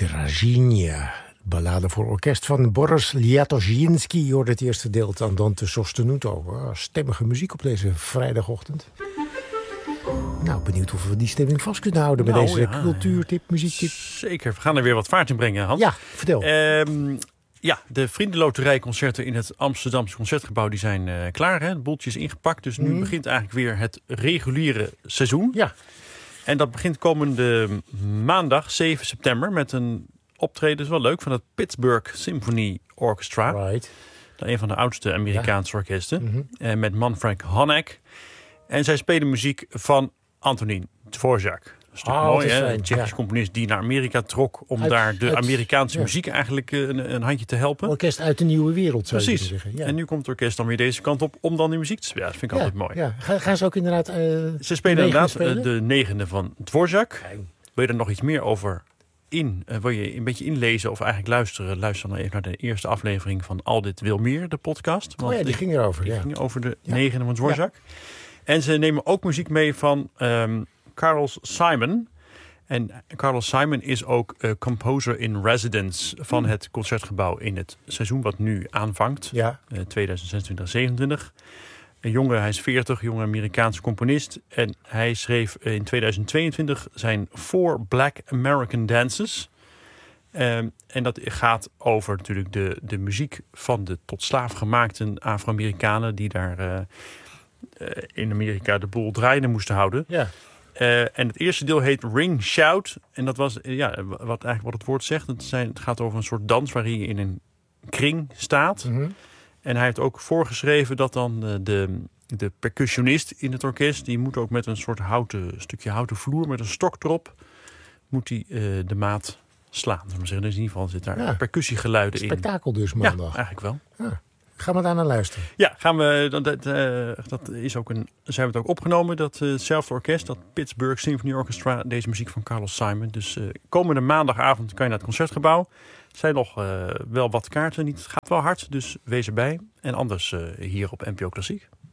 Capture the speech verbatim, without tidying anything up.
Grażynia. Ballade voor orkest van Boris Liatoszynski. Je hoort het eerste deel van Dante Sostenuto. Stemmige muziek op deze vrijdagochtend. Nou, benieuwd of we die stemming vast kunnen houden bij nou, deze ja, cultuurtip, muziektip. Zeker, we gaan er weer wat vaart in brengen, Hans. Ja, vertel. Um, ja, de Vriendenloterijconcerten in het Amsterdamse Concertgebouw die zijn uh, klaar. Hè? Het boeltje is ingepakt, dus nu mm. begint eigenlijk weer het reguliere seizoen. Ja. En dat begint komende maandag, zeven september, met een optreden, is wel leuk, van het Pittsburgh Symphony Orchestra. Right. Een van de oudste Amerikaanse ja. orkesten. Mm-hmm. En met Manfred Honeck. En zij spelen muziek van Antonín Dvořák. Dat is oh, mooi, is hè? Fijn. Een Tsjechische ja. componist die naar Amerika trok om uit, daar de uit, Amerikaanse ja. muziek eigenlijk een, een handje te helpen. Orkest uit de nieuwe wereld, zou Precies. je zeggen. Ja. En nu komt het orkest dan weer deze kant op om dan die muziek te spelen. Ja, dat vind ik ja, altijd mooi. Ja. Gaan, gaan ze ook inderdaad uh, Ze spelen inderdaad spelen? de negende van Dvořák. Wil je er nog iets meer over in? Uh, wil je een beetje inlezen of eigenlijk luisteren? Luister dan even naar de eerste aflevering van Al dit wil meer, de podcast. Want oh ja, die ging erover. Die ja. ging over de ja. negende van Dvořák. Ja. En ze nemen ook muziek mee van um, Carlos Simon. En Carlos Simon is ook uh, composer in residence van het Concertgebouw in het seizoen wat nu aanvangt. Ja. Uh, tweeduizend zesentwintig zevenentwintig. Een jonge, hij is veertig, jonge Amerikaanse componist. En hij schreef in tweeduizend tweeëntwintig zijn Four Black American Dances. Um, en dat gaat over natuurlijk de, de muziek van de tot slaaf gemaakte Afro-Amerikanen die daar uh, uh, in Amerika de boel draaiende moesten houden. Ja. Uh, en het eerste deel heet Ring Shout. En dat was ja, wat eigenlijk wat het woord zegt. Het, zijn, het gaat over een soort dans waarin je in een kring staat. Mm-hmm. En hij heeft ook voorgeschreven dat dan de, de, de percussionist in het orkest, die moet ook met een soort houten, stukje houten vloer met een stok erop, moet hij uh, de maat slaan. Dus in ieder geval zit daar ja. percussiegeluiden in. Spektakel dus maandag. Ja, eigenlijk wel. Ja. Gaan we daar naar luisteren? Ja, gaan we. Dat, dat, uh, dat is ook een. Ze hebben het ook opgenomen. Dat uh, hetzelfde orkest, dat Pittsburgh Symphony Orchestra, deze muziek van Carlos Simon. Dus uh, komende maandagavond kan je naar het Concertgebouw. Er zijn nog uh, wel wat kaarten. Niet, het gaat wel hard, dus wees erbij. En anders uh, hier op N P O Klassiek.